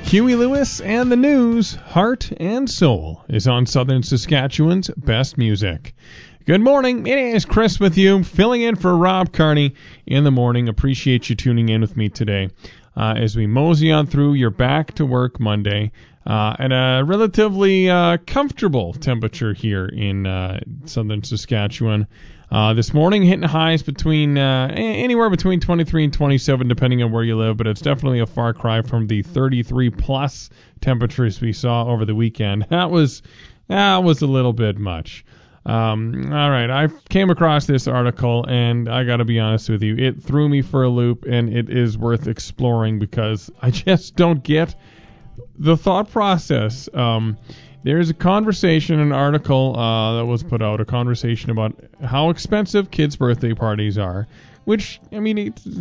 Huey Lewis and the News, Heart and Soul, is on Southern Saskatchewan's Best Music. Good morning. It is Chris with you, filling in for Rob Carney in the morning. Appreciate you tuning in with me today as we mosey on through your back-to-work Monday at a relatively comfortable temperature here in Southern Saskatchewan. This morning hitting highs between anywhere between 23 and 27 depending on where you live, but it's definitely a far cry from the 33 plus temperatures we saw over the weekend. That was a little bit much. All right, I came across this article and I got to be honest with you, it threw me for a loop and it is worth exploring because I just don't get the thought process. There's a conversation, an article that was put out, a conversation about how expensive kids' birthday parties are, which, I mean,